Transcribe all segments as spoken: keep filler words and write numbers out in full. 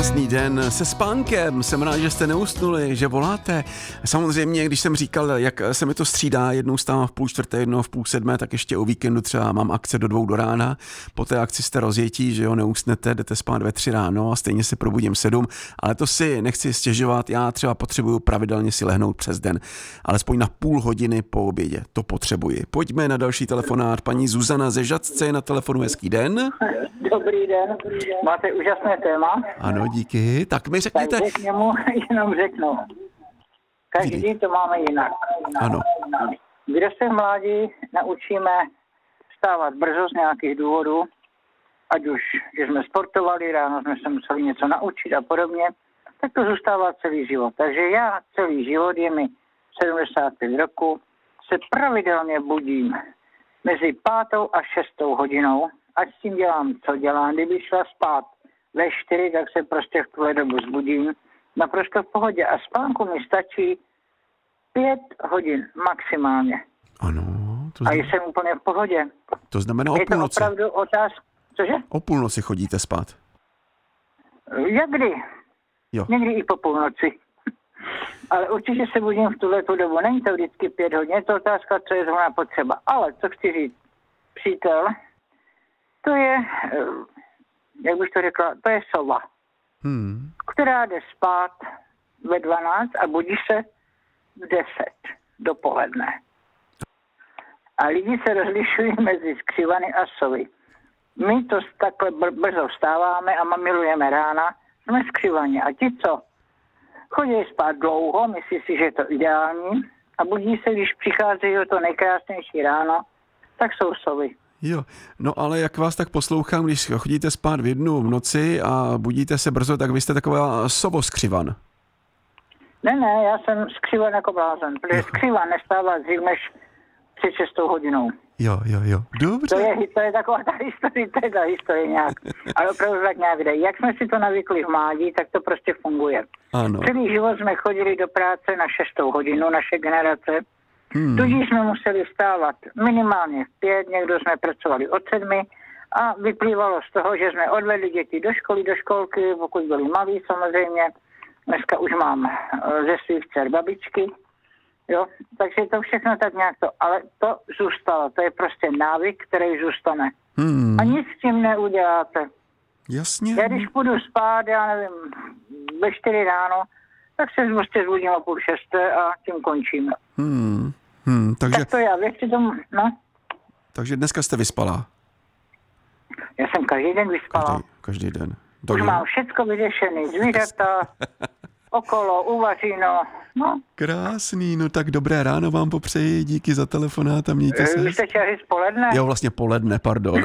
Krásný den se spánkem. Jsem rád, že jste neusnuli, že voláte. Samozřejmě, když jsem říkal, jak se mi to střídá, jednou stávám v půl čtvrté, jednou v půl sedmé, tak ještě o víkendu třeba mám akce do dvou do rána. Po té akci jste rozjetí, že jo, neusnete, jdete spát ve tři ráno a stejně se probudím sedm, ale to si nechci stěžovat. Já třeba potřebuju pravidelně si lehnout přes den, alespoň na půl hodiny po obědě. To potřebuji. Pojďme na další telefonát. Paní Zuzana ze Žatce je na telefonu. Hezký den. Dobrý den. Máte úžasné téma. Ano, díky. Tak mi řekněte... Takže k němu jenom řeknu. Každý to máme jinak. Ano. Kdo se v mládí naučíme vstávat brzo z nějakých důvodů, ať už, že jsme sportovali, ráno jsme se museli něco naučit a podobně, tak to zůstává celý život. Takže já celý život, je mi sedmdesát pět roku, se pravidelně budím mezi pátou a šestou hodinou, ať s tím dělám, co dělám. Kdyby šla spát ve čtyři, tak se prostě v tuhle dobu zbudím. Naprosto v pohodě. A spánku mi stačí pět hodin maximálně. Ano. To znamená... A jsem úplně v pohodě. To znamená o půlnoci. Je to opravdu otázka. Cože? O půlnoci chodíte spát. Jak kdy? Jo. Někdy i po půlnoci. Ale určitě se budím v tuhletu dobu. Není to vždycky pět hodin. Je to otázka, co je zrovna potřeba. Ale co chci říct, přítel, to je, jak bych to řekla, to je sova, hmm. která jde spát ve dvanáct a budí se v deset dopoledne. A lidi se rozlišují mezi skřivany a sovy. My to takhle br- brzo vstáváme a milujeme rána, jsme skřivani. A ti, co chodí spát dlouho, myslí si, že je to ideální a budí se, když přicházejí o to nejkrásnější ráno, tak jsou sovy. Jo, no ale jak vás tak poslouchám, když chodíte spát v jednu v noci a budíte se brzo, tak vy jste taková sovoskřivan. Ne, ne, já jsem skřivan jako blázen, protože skřivan nestává dřív než před šestou hodinou. Jo, jo, jo, dobře. To je, to je taková ta historie, to je ta historie nějak, ale opravdu tak nějak jde. Jak jsme si to navykli v mládí, tak to prostě funguje. Ano. Celý život jsme chodili do práce na šestou hodinu, naše generace. Hmm. Tudíž jsme museli vstávat minimálně v pět, někdo jsme pracovali od sedmi a vyplývalo z toho, že jsme odvedli děti do školy, do školky, pokud byli malí samozřejmě. Dneska už mám ze svých dcer babičky, jo, takže to všechno tak nějak to, ale to zůstalo, to je prostě návyk, který zůstane. Hmm. A nic s tím neuděláte. Jasně. Já když půjdu spát, já nevím, ve čtyři ráno, tak se prostě zbudím o půl šesté a tím končíme. Hmm. Hmm, takže... Tak to já, věřte tomu, no. Takže dneska jste vyspala? Já jsem každý den vyspala. Každý, každý den. Už mám všecko vyřešené, zvířata, okolo, uvaříno, no. Krásný, no tak dobré ráno vám popřeji, díky za telefonát a mějte se. Vy jste chtěl říct poledne? Jo, vlastně poledne, pardon.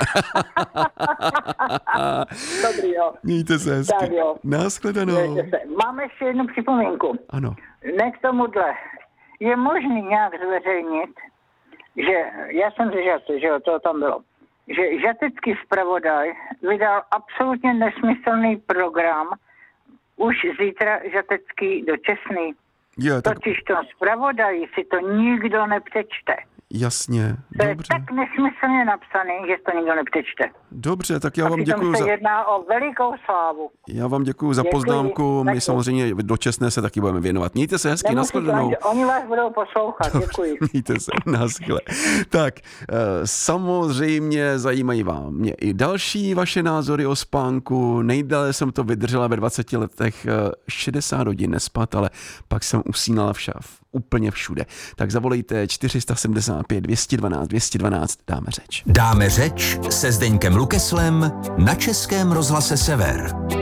Dobrý, jo. Mějte se hezky. Tak jo. Nashledanou. Máme ještě jednu připomínku. Ano. Ne k tomuhle. Je možný nějak zveřejnit, že, já jsem ze Žatce, že jo, to tam bylo, že žatecký zpravodaj vydal absolutně nesmyslný program, už zítra žatecký dočasný. Je, tak... Totiž to zpravodaji si to nikdo nepřečte. Jasně, to dobře. To je tak nesmyslně napsaný, že to nikdo nepřečte. Dobře, tak já a vám děkuji se za... jedná o velikou slávu. Já vám děkuji za poznámku, my samozřejmě dočasné se taky budeme věnovat. Mějte se hezky, nashledanou. Oni vás budou poslouchat, dobře, děkuji. Mějte se, naschle. Tak, samozřejmě zajímají vám mě i další vaše názory o spánku. Nejdéle jsem to vydržela ve dvaceti letech šedesát hodin nespat, ale pak jsem usínala všav. Úplně všude. Tak zavolejte čtyři sedmdesát pět dvě jedna dva dvě jedna dva, dáme řeč. Dáme řeč se Zdeňkem Lukeslem na Českém rozhlase Sever.